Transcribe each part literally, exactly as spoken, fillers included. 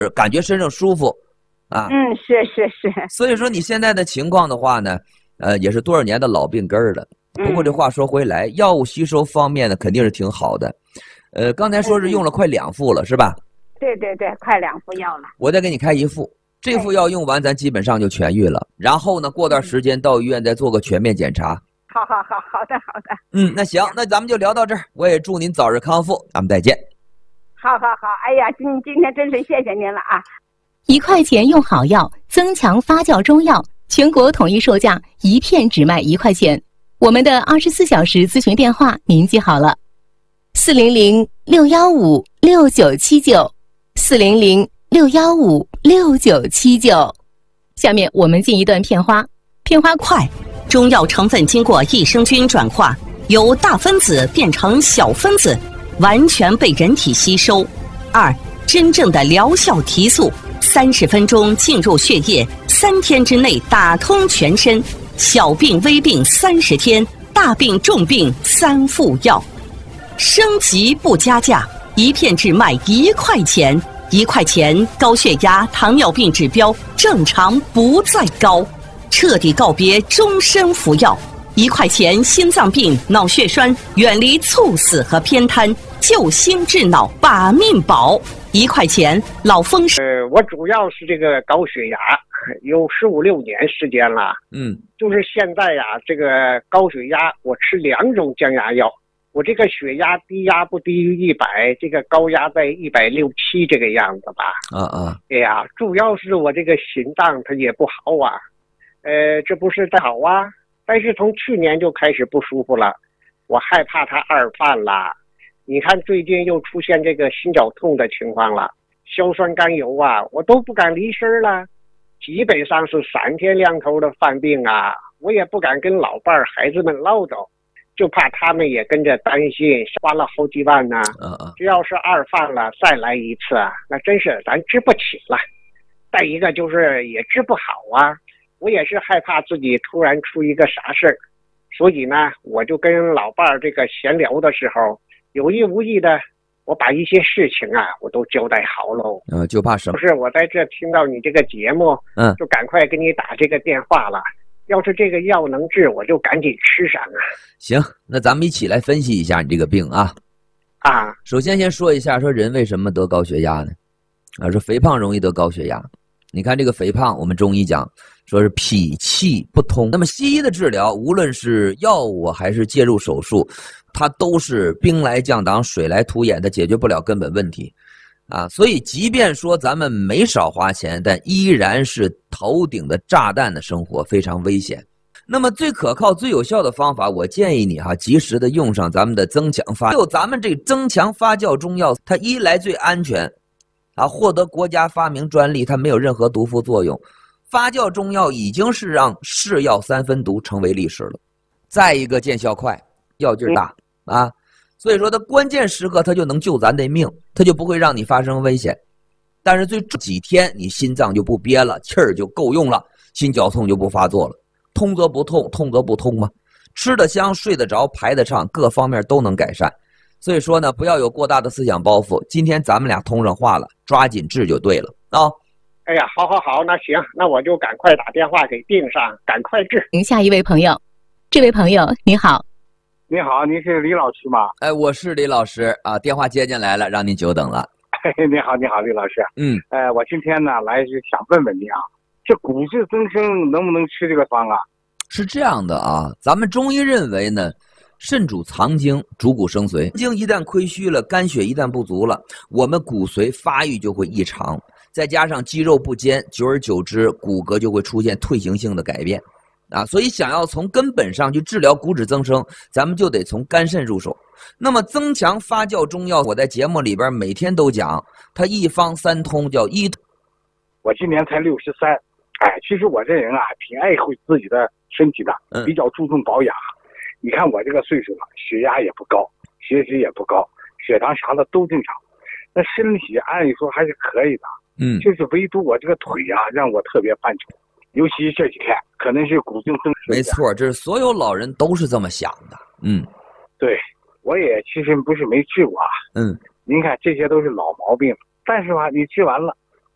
感觉身上舒服啊。 嗯，是是是。 所以说你现在的情况的话呢，呃，也是多少年的老病根儿了。不过这话说回来，药物吸收方面呢，肯定是挺好的。呃，刚才说是用了快两副了，是吧？ 对对对，快两副药了。 我再给你开一副，这副药用完，咱基本上就痊愈了。然后呢，过段时间到医院再做个全面检查。 好好好，好的好的。 嗯，那行，那咱们就聊到这儿。我也祝您早日康复，咱们再见。 好好好，哎呀，今今天真是谢谢您了啊！ 一块钱用好药，增强发酵中药，全国统一售价，一片只卖一块钱。我们的二十四小时咨询电话您记好了：四零零六幺五六九七九，四零零六幺五六九七九。下面我们进一段片花，片花快。中药成分经过益生菌转化，由大分子变成小分子，完全被人体吸收。二，真正的疗效提速，三十分钟进入血液，三天之内打通全身。小病微病三十天，大病重病三副药，升级不加价，一片只卖一块钱，一块钱高血压、糖尿病指标正常不再高，彻底告别终身服药。一块钱心脏病、脑血栓远离猝死和偏瘫，救心治脑把命保。一块钱老风湿。 呃，我主要是这个高血压，有十五六年时间了。 嗯， 就是现在呀，这个高血压我吃两种降压药，我这个血压低压不低于一百，这个高压在一百六七这个样子吧。 啊啊， 哎呀，主要是我这个心脏它也不好啊，呃，这不是太好啊，但是从去年就开始不舒服了，我害怕它二犯了。你看最近又出现这个心绞痛的情况了，硝酸甘油啊，我都不敢离身了，基本上是三天两头的犯病啊，我也不敢跟老伴儿孩子们唠叨，就怕他们也跟着担心，花了好几万呢。 嗯嗯， 只要是二犯了再来一次啊，那真是咱治不起了。再一个就是也治不好啊，我也是害怕自己突然出一个啥事儿，所以呢，我就跟老伴儿这个闲聊的时候，有意无意的，我把一些事情啊，我都交代好喽。 呃，就怕什么？ 不是，我在这听到你这个节目， 嗯， 就赶快给你打这个电话了。要是这个药能治，我就赶紧吃上啊。 行，那咱们一起来分析一下你这个病啊。 啊， 首先先说一下，说人为什么得高血压呢？啊，说肥胖容易得高血压。你看这个肥胖，我们中医讲说是脾气不通。那么西医的治疗，无论是药物还是介入手术，它都是兵来将挡，水来土掩，它解决不了根本问题啊。所以即便说咱们没少花钱，但依然是头顶的炸弹的生活，非常危险。那么最可靠最有效的方法，我建议你哈、啊，及时的用上咱们的增强发就咱们这增强发酵中药，它一来最安全啊，获得国家发明专利，它没有任何毒副作用。发酵中药已经是让是药三分毒成为历史了。再一个见效快，药劲大啊，所以说它关键时刻它就能救咱的命，它就不会让你发生危险。但是最几天你心脏就不憋了，气儿就够用了，心绞痛就不发作了。通则不痛，痛则不通嘛。吃得香，睡得着，排得畅，各方面都能改善。所以说呢，不要有过大的思想包袱。今天咱们俩通上话了，抓紧治就对了啊。 哎呀，好好好，那行，那我就赶快打电话给订上，赶快治。 下一位朋友，这位朋友你好。 你好，您是李老师吗？ 哎，我是李老师啊，电话接进来了，让您久等了。 嘿嘿，你好，你好，李老师。 嗯， 呃，我今天呢来是想问问你啊，这骨质增生能不能吃这个方啊？ 是这样的啊，咱们中医认为呢，肾主藏精，主骨生髓。精一旦亏虚了，肝血一旦不足了，我们骨髓发育就会异常，再加上肌肉不坚，久而久之，骨骼就会出现退行性的改变。啊，所以想要从根本上去治疗骨质增生，咱们就得从肝肾入手。那么增强发酵中药，我在节目里边每天都讲，它一方三通，叫一。 我今年才六十三，哎，其实我这人啊，挺爱护自己的身体的，比较注重保养。嗯、你看我这个岁数了，血压也不高，血脂也不高，血糖啥的都正常，那身体按理说还是可以的。 嗯， 就是唯独我这个腿啊，让我特别犯愁。尤其这几天，可能是骨质增生。 没错，这是所有老人都是这么想的。嗯， 对，我也其实不是没治过啊。 嗯， 您看这些都是老毛病，但是吧，你治完了，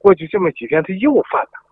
过去这么几天他又犯了。